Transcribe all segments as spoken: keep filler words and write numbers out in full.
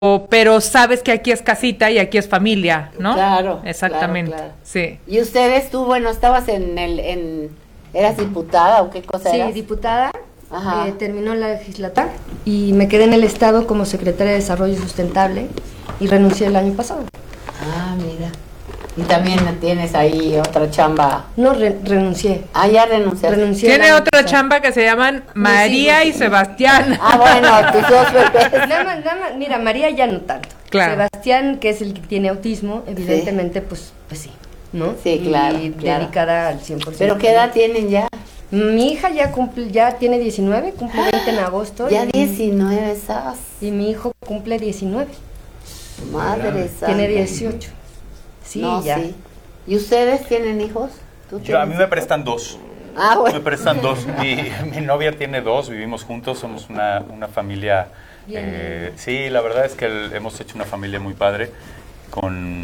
pero sabes que aquí es casita y aquí es familia, ¿no? Claro. Exactamente, claro, claro. sí. ¿Y ustedes, tú, bueno, estabas en el, en, eras diputada o qué cosa Sí, eras? diputada, Ajá. eh, terminó la legislatura y me quedé en el Estado como secretaria de Desarrollo Sustentable y renuncié el año pasado. Ah, mira. Y también tienes ahí otra chamba. No, re- renuncié. Ah, ya renunciaste. Renuncié el Tiene año otra pasado. chamba que se llaman María y Sebastián. Ah, bueno, tus dos bebés. Nada más, nada más, mira, María ya no tanto. Claro. Sebastián, que es el que tiene autismo, evidentemente, pues, pues sí, ¿no? Sí, claro, Y claro. dedicada al cien por ciento. ¿Pero qué edad tienen ya? Mi hija ya cumple, ya tiene diecinueve, cumple veinte en agosto. Ya y, diecinueve, ¿sabes? y mi hijo cumple diecinueve, Madre santa. tiene dieciocho. Sí, No, ya. sí. ¿Y ustedes tienen hijos? ¿Tú Yo, a mí tienes me hijos? prestan dos. Ah, Me bueno. prestan dos. Mi, mi novia tiene dos, vivimos juntos, somos una, una familia. Bien, eh, sí, la verdad es que el- hemos hecho una familia muy padre con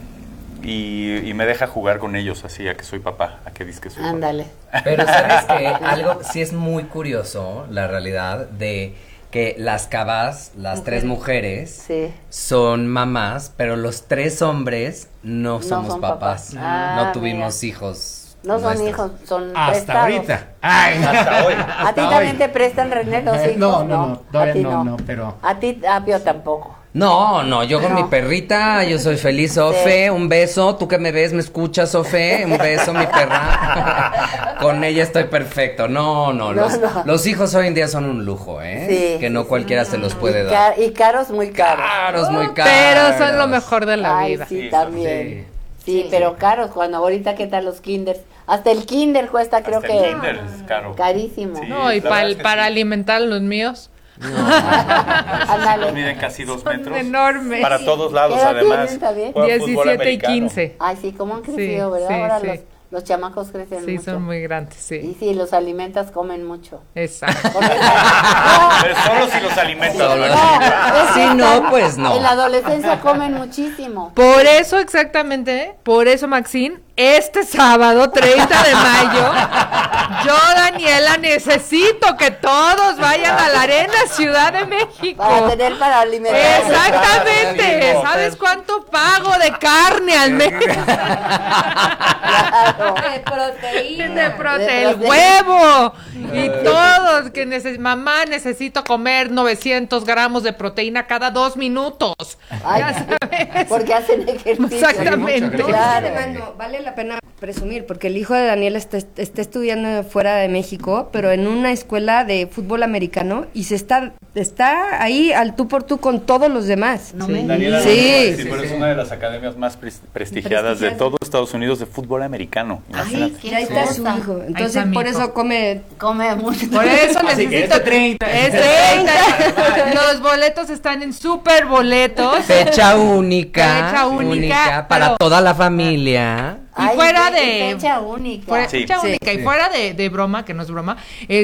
y, y me deja jugar con ellos así a que soy papá, a que dices que soy papá. Ándale. Pero sabes que algo sí es muy curioso, la realidad, de que las cabas, las tres mujeres, Sí. son mamás, pero los tres hombres no No somos son papás. papás. Ah, no tuvimos mira. hijos. No son nuestros. hijos, son Hasta prestados. ahorita. Ay, Hasta hoy. ¿A ti Hasta también hoy. te prestan, René, los hijos? No, no, no, todavía a ti no, no, pero- A ti, a Pío tampoco. No, no, yo con No. mi perrita, yo soy feliz, Ofe, Sí. un beso, tú que me ves, me escuchas, Ofe, un beso, mi perra. Con ella estoy perfecto. No, no, No, los, no. los hijos hoy en día son un lujo, ¿eh? Sí, que no sí, cualquiera se los puede Y, dar. ca- y caros, muy caros. Caros, muy caros. Pero son lo mejor de la Ay, vida. sí, Sí, también. Sí, pero caros, cuando ahorita, ¿qué tal los kinders? Hasta el kinder cuesta, creo Hasta que el kinder es caro. carísimo. Sí. No, y la pa- verdad es que para sí. alimentar a los míos. Ándale. Miden casi dos Son metros. enormes. Para todos lados, ¿Qué edad además. tienen también? Juegan fútbol diecisiete y americano. quince. Ay, sí, cómo han crecido, Sí, ¿verdad? sí, Ahora sí. los, los chamacos crecen Sí, mucho. son muy grandes, Y sí. sí, los alimentas, comen mucho. Exacto. Porque- no, Pero solo si los alimentas. Solo ¿no? no, es Si que no, están- pues no. En la adolescencia comen muchísimo. Por eso exactamente, por eso Maxine, este sábado treinta de mayo, yo Daniela necesito que todos vayan a la Arena Ciudad de México. Para tener para alimentar. Exactamente, Claro. ¿sabes cuánto pago de carne al mes? Claro. De proteína. De prote- De el prote- huevo y todos que neces mamá necesito comer novecientos gramos de proteína cada dos minutos. Ay, Ya sabes. porque hacen ejercicio. Exactamente. No, Claro. bueno, vale la pena presumir, porque el hijo de Daniel está, está estudiando fuera de México, pero en una escuela de fútbol americano, y se está, está ahí al tú por tú con todos los demás. No me Daniela, digas. no te voy a Sí, decir, pero es una de las academias más pres- prestigiadas de Prestigiadas. todo Estados Unidos de fútbol americano. Imagínate. qué ya está su cosa. hijo, Ahí entonces está mi por hijo. eso come. Come mucho. Por eso Así que necesito este treinta. Es treinta. Los boletos están en super boletos. Fecha única. Fecha única, para pero- toda la familia. Y Ay, fuera qué de fecha única. fuera, Sí. fecha Sí, única y sí. fuera de, de broma, que no es broma,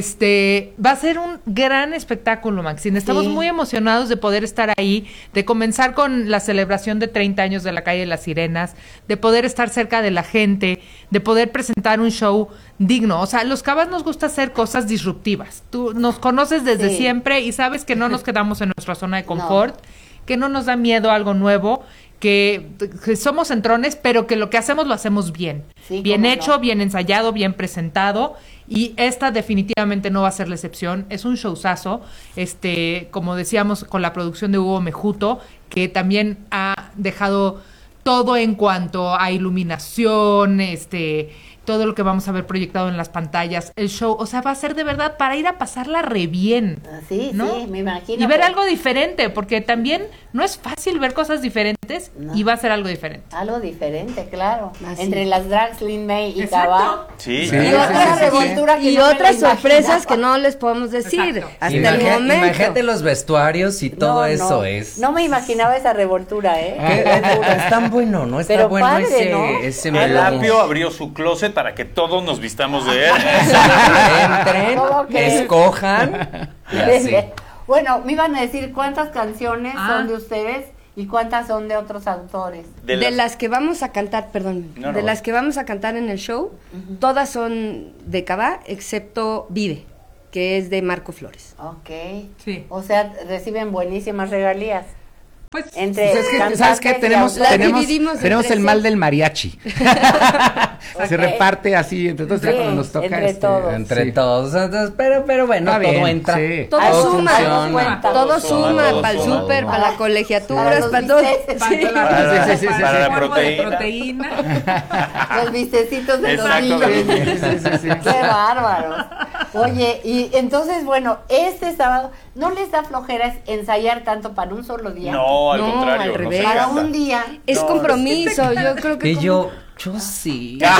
este va a ser un gran espectáculo, Maxine. Estamos Sí. muy emocionados de poder estar ahí, de comenzar con la celebración de treinta años de la calle de las Sirenas, de poder estar cerca de la gente, de poder presentar un show digno. O sea, los Cabas nos gusta hacer cosas disruptivas. Tú nos conoces desde Sí. siempre y sabes que no nos quedamos en nuestra zona de confort, que no nos da miedo algo nuevo, que, que somos entrones, pero que lo que hacemos lo hacemos bien. Sí, bien cómo hecho, no. bien ensayado, bien presentado. Y esta definitivamente no va a ser la excepción. Es un showzazo, este, como decíamos, con la producción de Hugo Mejuto, que también ha dejado todo en cuanto a iluminación, este, todo lo que vamos a ver proyectado en las pantallas, el show, o sea, va a ser de verdad para ir a pasarla re bien. Ah, Sí, ¿no? sí, me imagino. Y ver que- algo diferente, porque también no es fácil ver cosas diferentes No. y va a ser algo diferente. Algo diferente, claro. Así Entre es. las drags Lin May y Exacto. Cabá. Sí, Sí. Y Sí, otra sí, sí, revoltura que Y no me la otras sorpresas imaginaba. que no les podemos decir Exacto. hasta Imagina- el momento. Imagínate los vestuarios y todo No, eso no. es. No me imaginaba esa revoltura, ¿eh? ¿Qué? Es tan bueno, ¿no? Está Pero bueno padre, ese, ¿no? ese El melón. Apio abrió su closet para que todos nos vistamos de él. Entren, ¿Cómo crees? escojan y así. Bueno, me iban a decir cuántas canciones Ah. son de ustedes y cuántas son de otros autores. De De, las- las que vamos a cantar, perdón, No, no, de va. las que vamos a cantar en el show, todas son de Cabá, excepto Vive, que es de Marco Flores. Ok. Sí. O sea, reciben buenísimas regalías. Pues, Entre Pues es que, cantantes ¿sabes qué? y Tenemos, autores. dividimos tenemos, entre tenemos el seis. mal del mariachi. Ok. Se reparte así entre todos, ya Sí, cuando nos toca. entre este, todos. Entre sí. todos, entonces, pero, pero bueno, Está todo bien, entra. sí. Todo Algo suma, funciona. cuenta. todo Todo suma, suma, todo para el suma. súper, para las Para colegiaturas, los para todo. bisteces. para Sí. la, Para- sí, sí, sí, para sí, el para la polvo de proteína. proteína. Los vistecitos de los Exacto. niños. Sí, sí, sí, sí. Qué bárbaros. Oye, y entonces, bueno, este sábado, ¿no les da flojera ensayar tanto para un solo día? No, al No, contrario. al nos revés. Para encanta. un día. Es No, compromiso, yo creo que Y como- yo, yo sí. Es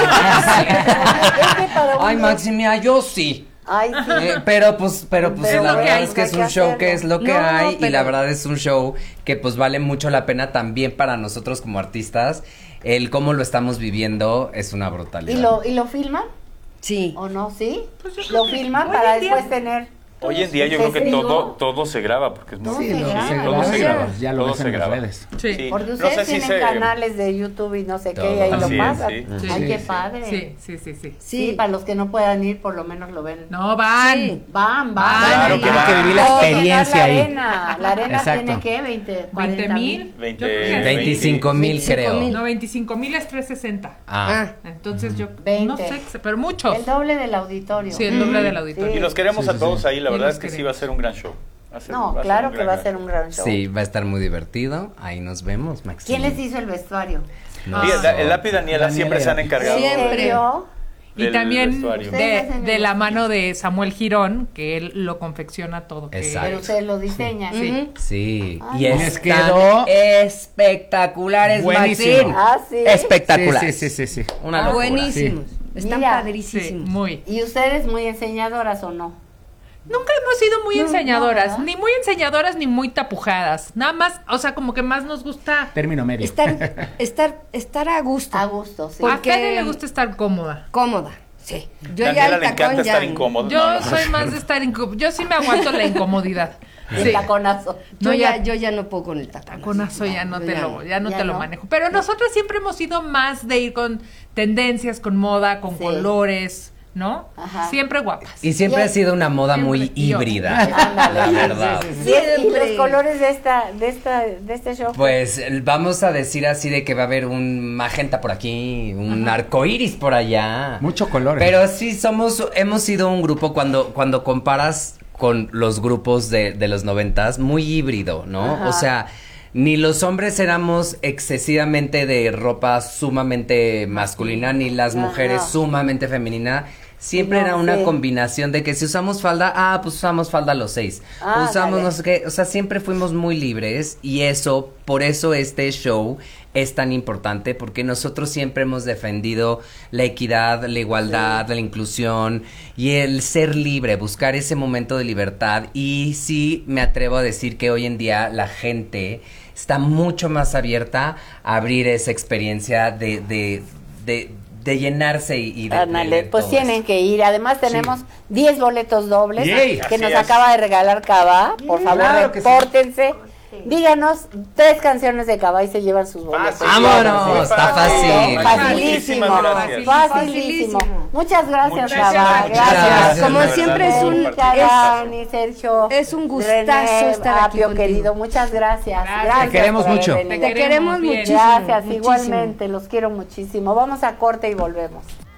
que para un Ay, día- Maximia, yo sí. Ay, sí. Eh, pero pues, pero pues Pero la bueno, verdad es que hay es que un show hacerlo. que es lo que No, hay y pero- la verdad es un show que pues vale mucho la pena también para nosotros como artistas. El cómo lo estamos viviendo es una brutalidad. ¿Y lo, ¿Y lo filman Sí. o no? ¿Sí? Pues yo Lo creo que filman hoy para en día- después tener... Hoy en día yo creo que testigo. todo, todo se graba porque es muy Todo Sí, se lo- graba, se ¿no? graba, todo se ya- graba. ya lo todo ves se en las graba. redes. Sí. Porque No ustedes sé si tienen se- canales de YouTube y no sé qué, y ahí Todo. lo Así es, pasan. sí. Sí. Ay, Sí, qué sí. padre. Sí, sí, sí, sí. Sí, Sí. para los que no puedan ir, por lo menos lo ven. No, van. Sí. Van, van. Claro que Tienen van. que vivir la Todo experiencia llenar ahí. La arena, la arena Exacto. tiene que veinte, cuarenta veinte mil. veinte, Yo creo que- veinticinco mil veinticinco creo. mil. No, veinticinco mil es trescientos sesenta. Ah. Ah, Entonces yo veinte. no sé, pero muchos. El doble del auditorio. Sí, el doble del Sí. auditorio. Y los queremos Sí, a sí, todos sí. ahí, la Y verdad los es que sí queremos. va a ser un gran show. Va a ser- No, va a ser claro un que gran, va a gran ser un gran show. Sí, va a estar muy divertido. Ahí nos vemos, Maxi. ¿Quién les hizo el vestuario? No. Sí, el, el Lápiz y Daniela Daniela siempre se han y- encargado ¿En Siempre. serio? Y del también vestuario. Ustedes de, hacen de el la vestuario. mano de Samuel Girón, que él lo confecciona todo. que- Exacto. Pero ustedes lo diseñan. Sí. Sí. Ay, y no. Les están quedó espectaculares, buenísimo. Maxi. Ah, sí. Espectaculares. Sí, sí, sí, sí. Una Ah, locura. buenísimos. Están Mira. Sí, padrísimos. muy. ¿Y ustedes muy enseñadoras o no? Nunca hemos sido muy No, enseñadoras, no, ¿verdad? ni muy enseñadoras ni muy tapujadas. Nada más, o sea, como que más nos gusta. Término medio. Estar, estar, estar a gusto. A gusto, sí. A Porque- Fede le gusta estar cómoda. Cómoda. Sí. Yo Daniela ya el le tacón encanta ya. estar incómodo. Yo No, no, soy más de estar incómoda. Yo sí me aguanto la incomodidad. El Sí. taconazo. Yo No, ya, ya- yo ya no puedo con el tacón. Taconazo ya no yo te ya lo, no. ya no Ya te lo no. manejo. Pero nosotras siempre hemos sido más de ir con tendencias, con moda, con Sí. colores, ¿no? Ajá. Siempre guapas. Y siempre Y ha es- sido una moda muy Siempre. Y yo. híbrida, Ándale. la verdad. Sí, ¿y Siempre. los colores de esta, de esta, de este show? Pues el- vamos a decir así de que va a haber un magenta por aquí, un arco iris por allá. Mucho color. Pero sí somos, hemos sido un grupo cuando, cuando comparas con los grupos de, de los noventas, muy híbrido, ¿no? Ajá. O sea, ni los hombres éramos excesivamente de ropa sumamente masculina, ni las Ajá. mujeres sumamente femenina. Siempre No, era una sí. combinación de que si usamos falda, ah, pues usamos falda los seis. Ah, usamos dale. no sé qué, o sea, siempre fuimos muy libres y eso, por eso este show es tan importante porque nosotros siempre hemos defendido la equidad, la igualdad, la inclusión y el ser libre, buscar ese momento de libertad y sí me atrevo a decir que hoy en día la gente está mucho más abierta a abrir esa experiencia de, de, de, de llenarse y, y de Ándale, leer pues todo tienen eso. que ir. Además tenemos diez boletos dobles Yay. que Así nos es. acaba de regalar Cabá. Por favor, Claro que sí. repórtense. Díganos tres canciones de Cabá y se llevan sus boletos. Fácil. ¡Vámonos! Está fácil. Facilísimo. Muchísimas gracias. Facilísimo. Muchas gracias, Muchas Cabá. gracias. Gracias. Como de verdad, siempre es un- Erika, es- Dani, Sergio. es un gustazo René, estar aquí Apio, contigo. querido. Muchas gracias. Gracias. Gracias Te queremos por haber mucho. venido. Te queremos bien. muchísimo. Gracias, muchísimo. igualmente. Los quiero muchísimo. Vamos a corte y volvemos.